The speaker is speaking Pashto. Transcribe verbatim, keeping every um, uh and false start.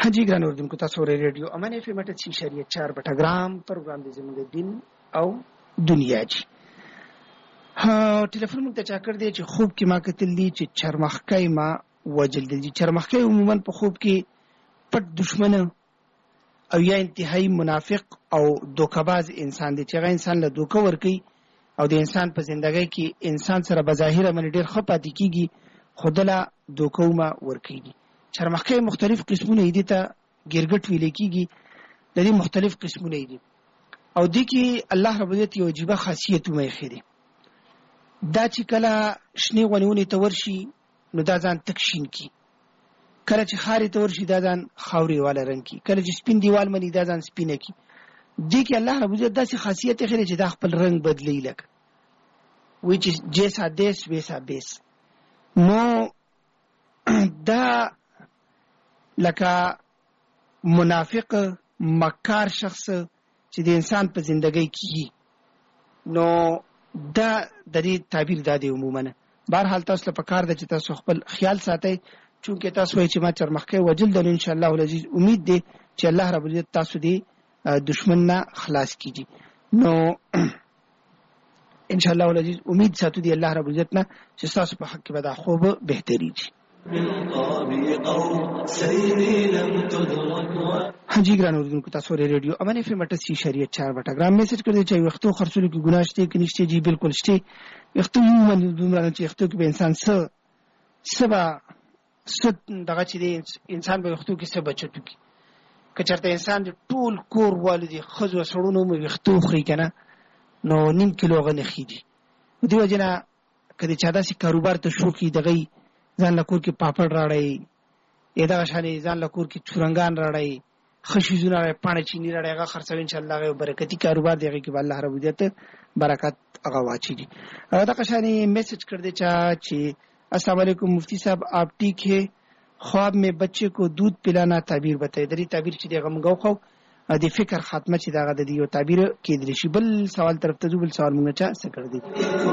हाँ जी ګران اوردونکو تاسو ورې ریډیو امان اف ام اټه شریعت چار بټګرام پروګرام د زموږ دین او دنیا جی. ها ټلیفون مونږ ته چا کړ دی چې خوب کې ما کتل دي چې چرمخکای ما وجل دي. چرمخکای عموما په خوب کې پټ دشمن او یا انتهایی منافق او دوکباز انسان دی چې هغه انسان له دوکه ورکي او د انسان په ژوندۍ کې انسان سره بظاهر باندې ډېر ښه پاتې کیږي خودله دوکوما ورکیږي. چرمخکای مختلف قسمونه دي ته ګرګټ ویل کیږي د دې مختلف قسمونه دي او د کې الله رب عزت یو عجیب خاصیت مې خېری دا چې کله شنه غونونه ته ورشي نو دا ځان تکشین کی کله چې خاري ته ورشي دا ځان خاوري والا رنگ کی کله چې سپین دیوال منی دا ځان سپینه کی د کې الله رب عزت داسې خاصیت خېری چې دا خپل رنگ بدلی لک which is جیسا دیس ویسا بیس. نو دا لکه منافق مکار شخص چې د انسان په زندګۍ کې نو دا د دې تعبیر دا دی عموما. بهر حال تاسو په کار د چې تاسو خپل خیال ساتئ چونکه تاسو وایي چې ما چرمخکې وجل د ان شاء الله العزیز امید دی چې الله رب العزت تاسو دې دشمن نه خلاص کیږي. نو ان شاء الله العزیز امید ساتو دی الله رب العزت نه چې تاسو په حق کې به دا خوب بهتري شي. हाँ जी ګران اوردونکو تاسو ورې ریډیو امان اف ام اټه شریعت چار بټګرام میسج کړی چې وختو خرڅولو کې ګناه شته کې نشته جی بالکل شته. وختو عموما دومره چې وختو کې به انسان څه سبا ست دغه چې انسان به وختو کې څه بچتو کې کچرته انسان د ټول کور والدي خزو سړونو مې وختو خري کنه نو نیم کیلو غنه خېدي دی وجنه کله چا داسې کاروبار ته شو کې دغه ځان لکور کې پاپړ راړی اېدا شانې ځان لکور کې چورنګان راړی خشیزونه راړی پانه چینی راړی هغه خرڅوي ان شاء الله غو برکتی کاروبار دیږي کې الله رب عزت برکت هغه واچي دي. دا قشانې میسج کړ دې چا چې السلام علیکم مفتی صاحب آپ ٹھیک ہے خواب میں بچے کو دودھ پلانا تعبیر بتائے. دری تعبیر چې دغه مونږ خو د فکر خاتمه چې دغه د یو تعبیر کې درشي. بل سوال طرف ته بل سوال مونږ چا څه کړ دي